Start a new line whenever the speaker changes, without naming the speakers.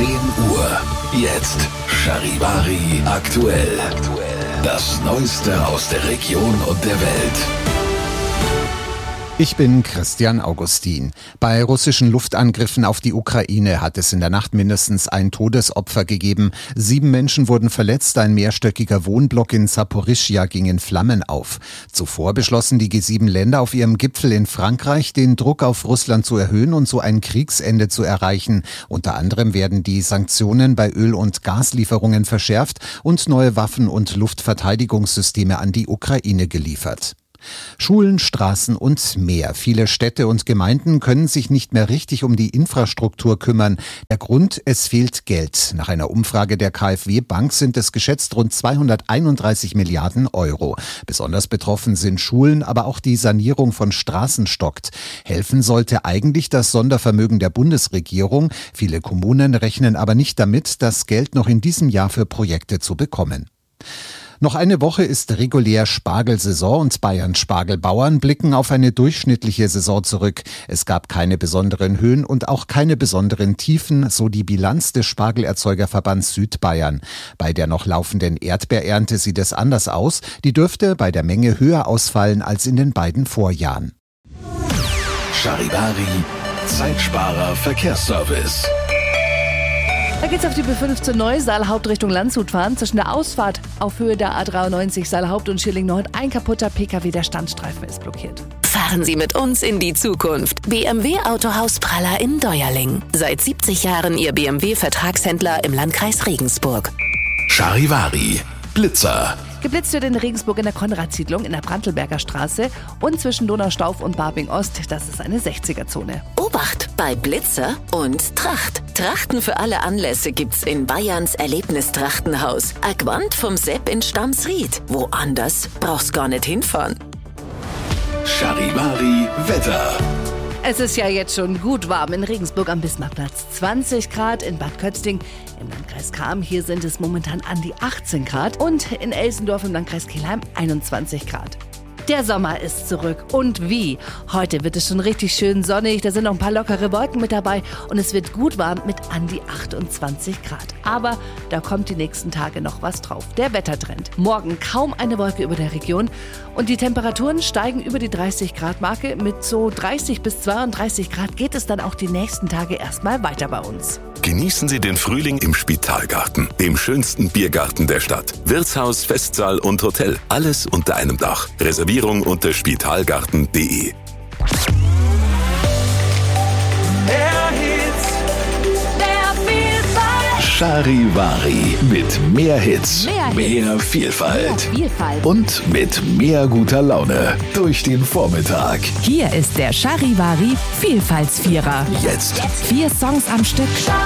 10 Uhr. Jetzt Charivari aktuell. Das Neueste aus der Region und der Welt.
Ich bin Christian Augustin. Bei russischen Luftangriffen auf die Ukraine hat es in der Nacht mindestens ein Todesopfer gegeben. 7 Menschen wurden verletzt, ein mehrstöckiger Wohnblock in Saporischschja ging in Flammen auf. Zuvor beschlossen die G7-Länder auf ihrem Gipfel in Frankreich, den Druck auf Russland zu erhöhen und so ein Kriegsende zu erreichen. Unter anderem werden die Sanktionen bei Öl- und Gaslieferungen verschärft und neue Waffen- und Luftverteidigungssysteme an die Ukraine geliefert. Schulen, Straßen und mehr. Viele Städte und Gemeinden können sich nicht mehr richtig um die Infrastruktur kümmern. Der Grund, es fehlt Geld. Nach einer Umfrage der KfW Bank sind es geschätzt rund 231 Milliarden Euro. Besonders betroffen sind Schulen, aber auch die Sanierung von Straßen stockt. Helfen sollte eigentlich das Sondervermögen der Bundesregierung. Viele Kommunen rechnen aber nicht damit, das Geld noch in diesem Jahr für Projekte zu bekommen. Noch eine Woche ist regulär Spargelsaison und Bayerns Spargelbauern blicken auf eine durchschnittliche Saison zurück. Es gab keine besonderen Höhen und auch keine besonderen Tiefen, so die Bilanz des Spargelerzeugerverbands Südbayern. Bei der noch laufenden Erdbeerernte sieht es anders aus. Die dürfte bei der Menge höher ausfallen als in den beiden Vorjahren.
Charivari, Zeitsparer Verkehrsservice.
Da geht's auf die B15 Neu, Saalhaupt Richtung Landshut fahren. Zwischen der Ausfahrt auf Höhe der A93 Saalhaupt und Schilling Nord ein kaputter PKW, der Standstreifen ist blockiert.
Fahren Sie mit uns in die Zukunft. BMW Autohaus Praller in Deuerling. Seit 70 Jahren Ihr BMW-Vertragshändler im Landkreis Regensburg.
Charivari, Blitzer.
Geblitzt wird in Regensburg in der Konradsiedlung in der Brantelberger Straße und zwischen Donaustauf und Barbing Ost. Das ist eine 60er-Zone.
Obacht bei Blitzer und Tracht. Trachten für alle Anlässe gibt's in Bayerns Erlebnistrachtenhaus. Aquant vom Sepp in Stamsried. Woanders brauchst gar nicht hinfahren.
Charivari Wetter.
Es ist ja jetzt schon gut warm in Regensburg am Bismarckplatz. 20 Grad in Bad Kötzting, im Landkreis Cham, hier sind es momentan an die 18 Grad. Und in Elsendorf im Landkreis Kelheim 21 Grad. Der Sommer ist zurück. Und wie? Heute wird es schon richtig schön sonnig, da sind noch ein paar lockere Wolken mit dabei und es wird gut warm mit an die 28 Grad. Aber da kommt die nächsten Tage noch was drauf. Der Wettertrend. Morgen kaum eine Wolke über der Region und die Temperaturen steigen über die 30 Grad Marke. Mit so 30 bis 32 Grad geht es dann auch die nächsten Tage erstmal weiter bei uns.
Genießen Sie den Frühling im Spitalgarten, dem schönsten Biergarten der Stadt. Wirtshaus, Festsaal und Hotel, alles unter einem Dach. Reservierung unter spitalgarten.de. Charivari mit mehr Hits, mehr Vielfalt und mit mehr guter Laune durch den Vormittag.
Hier ist der Charivari Vielfaltsvierer.
Jetzt
4 Songs am Stück.